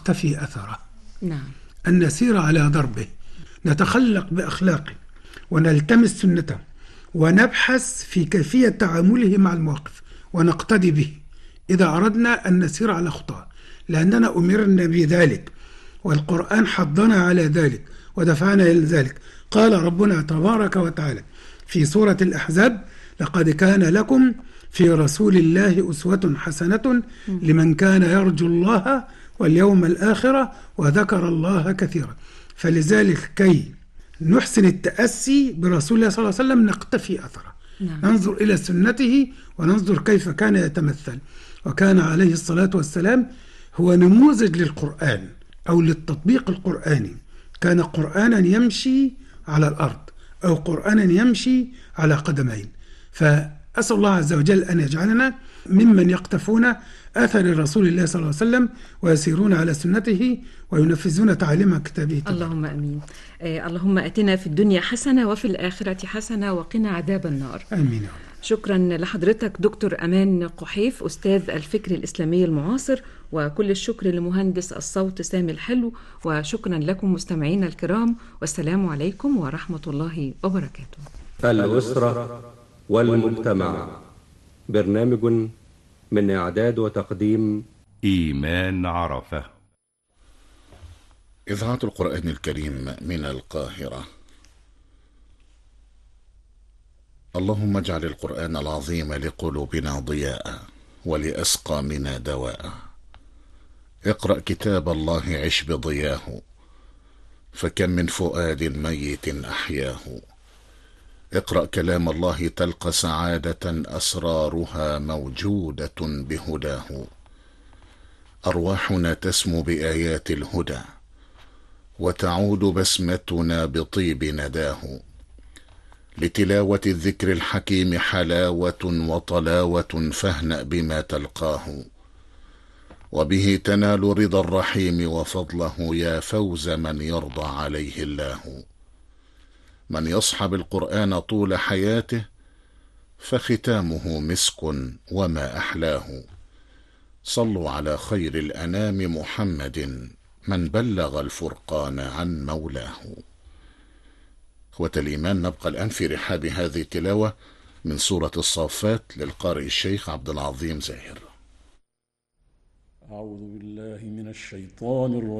نقتفي أثره. نعم. أن نسير على دربه، نتخلق بأخلاقه ونلتمس سنته ونبحث في كيفية تعامله مع المواقف ونقتدي به إذا أردنا أن نسير على خطاه، لأننا أمرنا بذلك والقرآن حضنا على ذلك ودفعنا إلى ذلك. قال ربنا تبارك وتعالى في سورة الأحزاب: لقد كان لكم في رسول الله أسوة حسنة لمن كان يرجو الله واليوم الآخر وذكر الله كثيرا. فلذلك كي نحسن التأسي برسول الله صلى الله عليه وسلم نقتفي أثره. ننظر إلى سنته وننظر كيف كان يتمثل. وكان عليه الصلاة والسلام هو نموذج للقرآن أو للتطبيق القرآني. كان قرآنا يمشي على الأرض أو قرآنا يمشي على قدمين. فأسأل الله عز وجل أن يجعلنا ممن يقتفون أثر رسول الله صلى الله عليه وسلم ويسيرون على سنته وينفذون تعاليم كتابه. اللهم أمين. اللهم أتنا في الدنيا حسنة وفي الآخرة حسنة وقنا عذاب النار. آمين. شكرا لحضرتك دكتور أمان قحيف، أستاذ الفكر الإسلامي المعاصر، وكل الشكر لمهندس الصوت سامي الحلو، وشكرا لكم مستمعينا الكرام، والسلام عليكم ورحمة الله وبركاته. الأسرة والمجتمع، برنامج من إعداد وتقديم إيمان عرفة. إذاعة القرآن الكريم من القاهرة. اللهم اجعل القرآن العظيم لقلوبنا ضياء ولأسقامنا دواء. اقرأ كتاب الله عش بضياه، فكم من فؤاد ميت أحياه. اقرأ كلام الله تلقى سعادة أسرارها موجودة بهداه. أرواحنا تسمو بآيات الهدى، وتعود بسمتنا بطيب نداه. لتلاوة الذكر الحكيم حلاوة وطلاوة، فاهنأ بما تلقاه. وبه تنال رضا الرحيم وفضله، يا فوز من يرضى عليه الله. من يصحب القرآن طول حياته، فختامه مسك وما أحلاه. صلوا على خير الأنام محمد، من بلغ الفرقان عن مولاه. إخوة الإيمان، نبقى الآن في رحاب هذه التلاوة من سورة الصافات للقارئ الشيخ عبد العظيم زاهر. أعوذ بالله من الشيطان الرجيم.